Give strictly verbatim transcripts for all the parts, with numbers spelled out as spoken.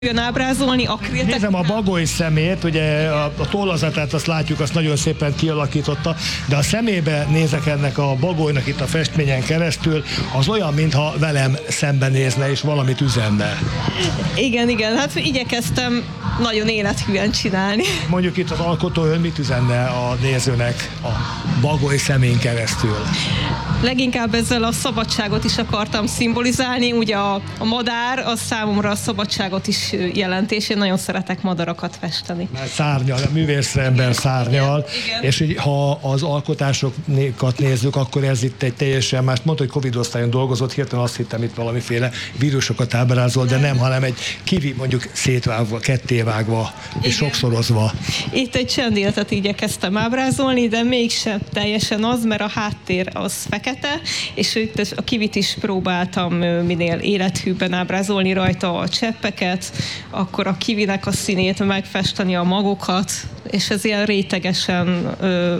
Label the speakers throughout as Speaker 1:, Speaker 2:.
Speaker 1: jön ábrázolni, akrilt.
Speaker 2: Nézem a bagoly szemét, ugye a, a tollazatát azt látjuk, azt nagyon szépen kialakította, de a szemébe nézek ennek a bagolynak itt a festményen keresztül, az olyan, mintha velem szemben nézne és valamit üzenne.
Speaker 1: Igen, igen, hát igyekeztem nagyon élethűen csinálni.
Speaker 2: Mondjuk itt az alkotó ön mit üzenne a nézőnek a bagoly szemén keresztül?
Speaker 1: Leginkább ezzel a szabadságot is akartam szimbolizálni, ugye a, a madár az számomra a szabadságot is jelent, és én nagyon szeretek madarakat festeni.
Speaker 2: Mert szárnyal, a művészember szárnyal,
Speaker 1: igen,
Speaker 2: és így, ha az alkotásokat nézzük, akkor ez itt egy teljesen más, mondta, hogy Covid osztályon dolgozott, hirtelen azt hittem, itt valamiféle vírusokat ábrázol, de nem, hanem egy kivi mondjuk szétvágva, kettévágva és sokszorozva.
Speaker 1: Itt egy csendéletet igyekeztem ábrázolni, de mégsem teljesen az, mert a háttér az fekete, és itt a kivit is próbáltam minél élethűbben ábrázolni rajta a cseppeket, akkor a kivinek a színét megfesteni, a magokat, és ez ilyen rétegesen ö,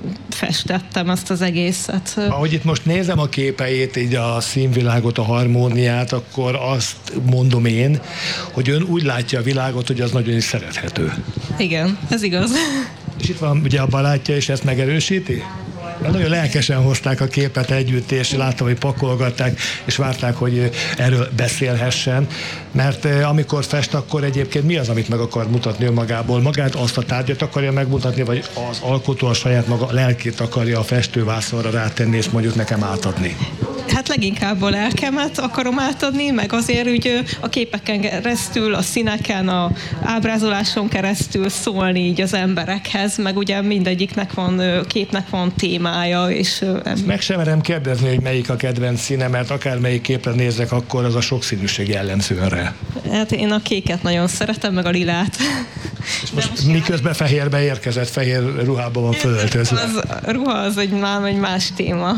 Speaker 1: festettem ezt az egészet.
Speaker 2: Ahogy itt most nézem a képeit, így a színvilágot, a harmóniát, akkor azt mondom én, hogy ön úgy látja a világot, hogy az nagyon is szerethető.
Speaker 1: Igen, ez igaz.
Speaker 2: És itt van ugye a barátja, és ezt megerősíti? Mert nagyon lelkesen hozták a képet együtt, és láttam, hogy pakolgatták, és várták, hogy erről beszélhessen. Mert amikor fest, akkor egyébként mi az, amit meg akar mutatni önmagából? Magát, azt a tárgyat akarja megmutatni, vagy az alkotó a saját maga lelkét akarja a festővászonra rátenni, és mondjuk nekem átadni?
Speaker 1: Hát leginkább a lelkemet akarom átadni, meg azért úgy a képeken keresztül, a színeken, a ábrázoláson keresztül szólni így az emberekhez, meg ugye mindegyiknek van, képnek van témája. És
Speaker 2: meg sem merem kérdezni, hogy melyik a kedvenc színe, mert akármelyik képre nézek, akkor az a sokszínűség jellemző önre.
Speaker 1: Hát én a kéket nagyon szeretem, meg a lilát.
Speaker 2: És most, most miközben fehérbe érkezett, fehér ruhában van fölöltözve.
Speaker 1: Az, a ruha az egy, már egy más téma.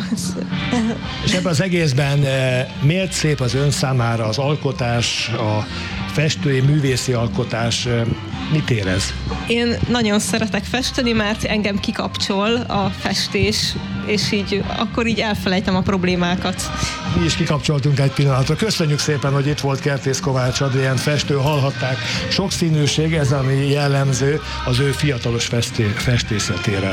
Speaker 2: És ebben az egészben miért szép az ön számára az alkotás, a festői, művészi alkotás, mit érez?
Speaker 1: Én nagyon szeretek festeni, mert engem kikapcsol a festés, és így akkor így elfelejtem a problémákat.
Speaker 2: Mi is kikapcsoltunk egy pillanatra. Köszönjük szépen, hogy itt volt Kertész Kovács Adrián festő, hallhatták, sokszínűség, ez ami jellemző az ő fiatalos festé, festészetére.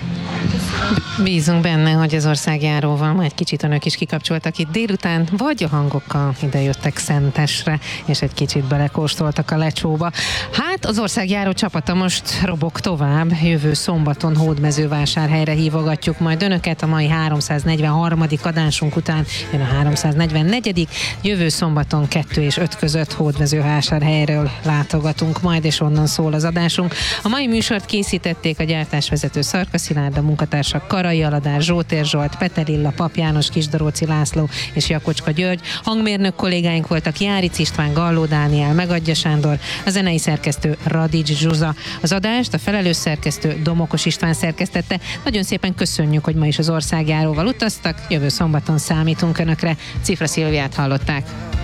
Speaker 3: Bízunk benne, hogy az országjáróval majd kicsit önök is kikapcsoltak itt délután, vagy a hangokkal idejöttek Szentesre, és egy kicsit belekóstoltak a lecsóba. Hát az országjáró csapata most robog tovább. Jövő szombaton Hódmezővásárhelyre hívogatjuk majd önöket. A mai háromszáznegyvenharmadik adásunk után jön a háromszáznegyvennegyedik Jövő szombaton kettő és öt között Hódmezővásárhelyről látogatunk majd, és onnan szól az adásunk. A mai műsort készítették a gyártásvezető Szarka Szilárd, a munkatársak Karai Aladár, Zsótér Zsolt, Peterilla, Pap János, Kisdaróci László és Jakocska György. Hangmérnök kollégáink voltak Járic István, Galló Dániel, Megadja Sándor, a zenei szerkesztő Radics Zsuzsa. Az adást a felelős szerkesztő Domokos István szerkesztette. Nagyon szépen köszönjük, hogy ma is az országjáróval utaztak. Jövő szombaton számítunk önökre. Cifra Szilviát hallották.